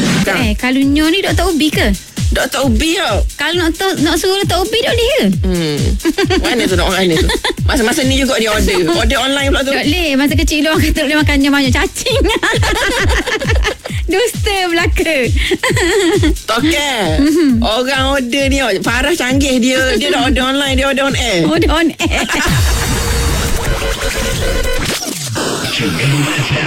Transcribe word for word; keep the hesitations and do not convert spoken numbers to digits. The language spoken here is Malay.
Eh, kalau Nyo ni Doktor Ubi ke? Doktor Ubi tau. Kalau nak tahu, nak suruh Doktor Ubi, tak boleh ke? Hmm. Mana tu nak orang ni tu? Masa-masa ni juga dia order. Order online pula tu. Tak boleh. Masa kecil orang kata tak boleh makan banyak cacing. Dusta belaka. Tokek. Orang order ni Farah canggih dia. Dia dah order online, dia order on air. Order on air.